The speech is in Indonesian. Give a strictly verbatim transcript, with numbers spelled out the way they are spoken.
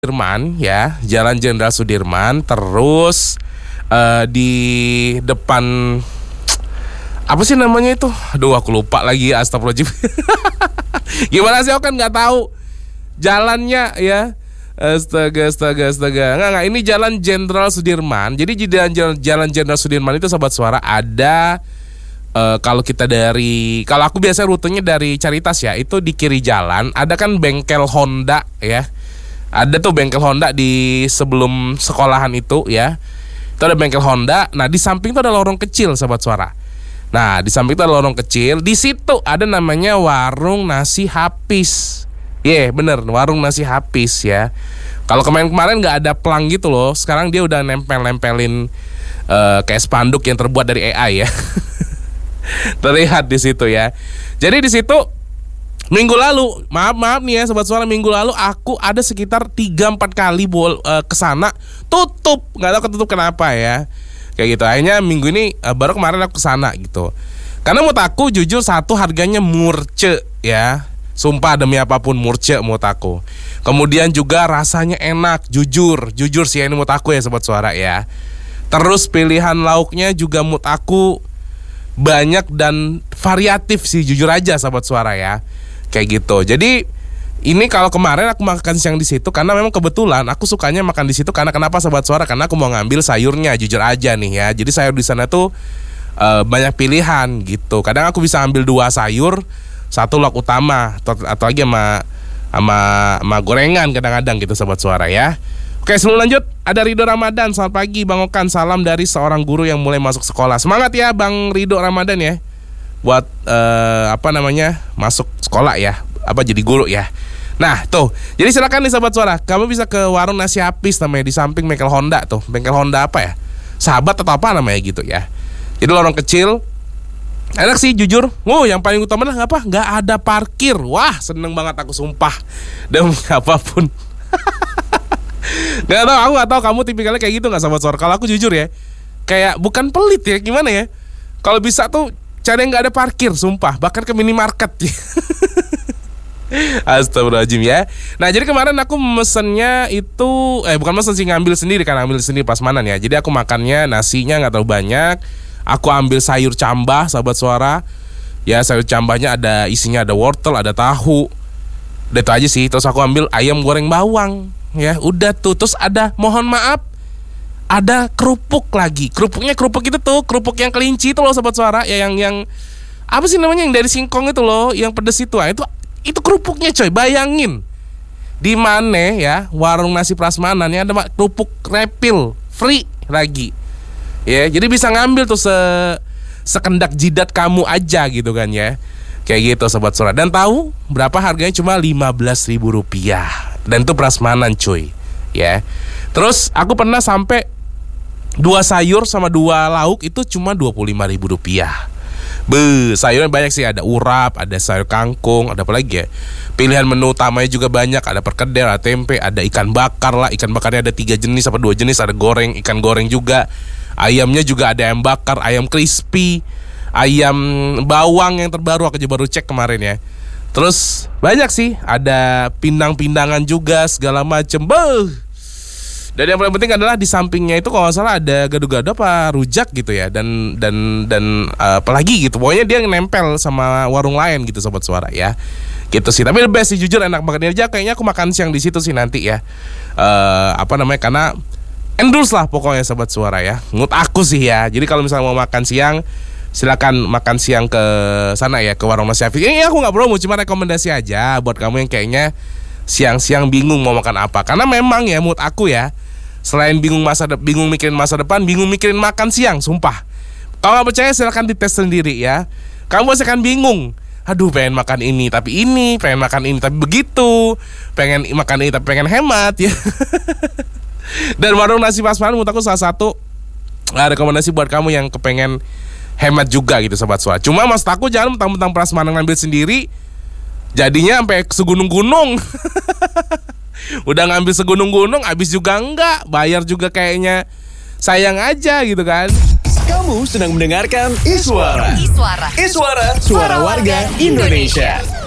Sudirman ya, Jalan Jenderal Sudirman, terus uh, di depan apa sih namanya itu? Aduh, aku lupa lagi, astagfirullahaladzim. Gimana sih, aku kan nggak tahu jalannya ya. Astaga, astaga, astaga. Nggak, nggak, ini Jalan Jenderal Sudirman. Jadi di Jalan Jalan Jenderal Sudirman itu Sobat Suara ada uh, kalau kita dari, kalau aku biasa rutenya dari Caritas ya, itu di kiri jalan ada kan bengkel Honda ya. Ada tuh bengkel Honda di sebelum sekolahan itu ya. Itu ada bengkel Honda. Nah, di samping itu ada lorong kecil Sobat Suara. Nah, di samping itu ada lorong kecil. Di situ ada namanya Warung Nasi Hafiz. Iya, yeah, bener, Warung Nasi Hafiz ya. Kalau kemarin-kemarin nggak ada pelang gitu loh. Sekarang dia udah nempel-nempelin uh, kayak spanduk yang terbuat dari A I ya. Terlihat di situ ya. Jadi di situ minggu lalu, maaf maaf nih ya Sobat Suara, minggu lalu aku ada sekitar tiga empat kali bol uh, kesana, tutup, nggak tahu ketutup kenapa ya, kayak gitu. Akhirnya minggu ini uh, baru kemarin aku kesana gitu. Karena menurut aku jujur satu harganya murce ya, sumpah demi apapun murce menurut aku. Kemudian juga rasanya enak, jujur, jujur sih ini menurut aku ya Sobat Suara ya. Terus pilihan lauknya juga menurut aku banyak dan variatif sih, jujur aja Sobat Suara ya. Kayak gitu. Jadi ini kalau kemarin aku makan siang di situ karena memang kebetulan aku sukanya makan di situ. Karena kenapa Sobat Suara? Karena aku mau ngambil sayurnya, jujur aja nih ya. Jadi sayur di sana tuh uh, banyak pilihan gitu. Kadang aku bisa ambil dua sayur, satu lauk utama atau, atau lagi sama sama sama gorengan kadang-kadang gitu Sobat Suara ya. Oke, sebelum lanjut ada Ridho Ramadan. Selamat pagi Bang Okan, salam dari seorang guru yang mulai masuk sekolah. Semangat ya Bang Ridho Ramadan ya, buat uh, apa namanya masuk sekolah ya, apa jadi guru ya. Nah tuh, jadi silakan nih Sobat Suara, kamu bisa ke Warung Nasi Hafiz namanya, di samping bengkel Honda tuh. Bengkel Honda apa ya, Sahabat atau apa namanya gitu ya. Jadi lorong kecil, enak sih jujur. Oh, yang paling utama lah apa, nggak ada parkir. Wah, seneng banget aku sumpah, demi apapun. Nggak tahu, aku nggak tahu kamu tipikalnya kayak gitu nggak Sobat Suara. Kalau aku jujur ya, kayak bukan pelit ya, gimana ya, kalau bisa tuh cari yang nggak ada parkir, sumpah. Bahkan ke minimarket. Astagfirullahaladzim ya. Nah, jadi kemarin aku mesennya itu, eh bukan mesen sih, ngambil sendiri kan, ambil sendiri prasmanan ya. Jadi aku makannya nasinya nggak terlalu banyak. Aku ambil sayur cambah Sobat Suara. Ya, sayur cambahnya ada isinya, ada wortel, ada tahu. Udah itu aja sih. Terus aku ambil ayam goreng bawang. Ya, udah tuh. Terus ada, mohon maaf, ada kerupuk lagi. Kerupuknya kerupuk itu tuh, kerupuk yang kelinci itu loh Sobat Suara. Ya yang yang apa sih namanya, yang dari singkong itu loh, yang pedes itu. Ah, itu itu kerupuknya coy. Bayangin. Di mana ya, warung nasi prasmanan ya, ada kerupuk refill free lagi. Ya, jadi bisa ngambil tuh se sekendak jidat kamu aja gitu kan ya. Kayak gitu Sobat Suara. Dan tahu berapa harganya? Cuma lima belas ribu rupiah. Dan itu prasmanan cuy. Ya. Terus aku pernah sampai dua sayur sama dua lauk itu cuma dua puluh lima ribu rupiah. Be, sayurnya banyak sih, ada urap, ada sayur kangkung, ada apa lagi ya? Pilihan menu utamanya juga banyak, ada perkedel, ada tempe, ada ikan bakar lah. Ikan bakarnya ada tiga jenis apa dua jenis, ada goreng, ikan goreng juga. Ayamnya juga ada ayam bakar, ayam crispy, ayam bawang yang terbaru, aku juga baru cek kemarin ya. Terus banyak sih, ada pindang-pindangan juga segala macem. Beuh. Dan yang paling penting adalah di sampingnya itu kalau nggak salah ada gado-gado apa rujak gitu ya, dan dan dan uh, apalagi gitu. Pokoknya dia nempel sama warung lain gitu Sobat Suara ya. Gitu sih. Tapi the best sih jujur, enak banget aja. Kayaknya aku makan siang di situ sih nanti ya. Uh, apa namanya? Karena endorse lah pokoknya Sobat Suara ya. Menurut aku sih ya. Jadi kalau misalnya mau makan siang, silakan makan siang ke sana ya, ke Warung Nasi Hafiz. Ini aku nggak promo, cuma rekomendasi aja buat kamu yang kayaknya siang-siang bingung mau makan apa. Karena memang ya menurut aku ya, selain bingung masa de- bingung mikirin masa depan, bingung mikirin makan siang, sumpah. Kalau nggak percaya silakan dites sendiri ya. Kamu pasti akan bingung. Aduh, pengen makan ini tapi ini, pengen makan ini tapi begitu, pengen makan ini tapi pengen hemat ya. Dan Warung Nasi Prasmanan menurut aku salah satu uh, rekomendasi buat kamu yang kepengen hemat juga gitu Sobat Suara. Cuma maksud aku jangan mentang-mentang prasmanan ngambil sendiri, jadinya sampai segunung-gunung. Udah ngambil segunung-gunung, habis juga enggak, bayar juga kayaknya sayang aja gitu kan. Kamu sedang mendengarkan Iswara. Iswara. Iswara, suara warga Indonesia.